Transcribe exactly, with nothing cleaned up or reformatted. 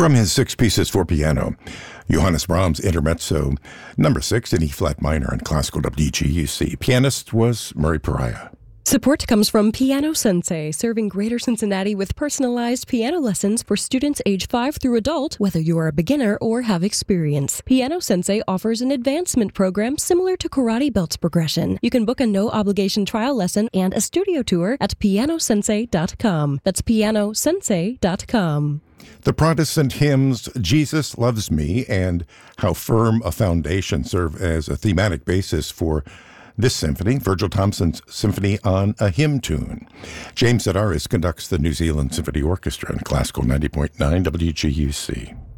From his six pieces for piano, Johannes Brahms Intermezzo, number six in E-flat minor on classical W G U C. Pianist was Murray Pariah. Support comes from Piano Sensei, serving Greater Cincinnati with personalized piano lessons for students age five through adult, whether you are a beginner or have experience. Piano Sensei offers an advancement program similar to Karate Belts progression. You can book a no-obligation trial lesson and a studio tour at piano sensei dot com. That's piano sensei dot com. The Protestant hymns Jesus Loves Me and How Firm a Foundation serve as a thematic basis for this symphony, Virgil Thomson's Symphony on a Hymn Tune. James Sedaris conducts the New Zealand Symphony Orchestra in Classical ninety point nine W G U C.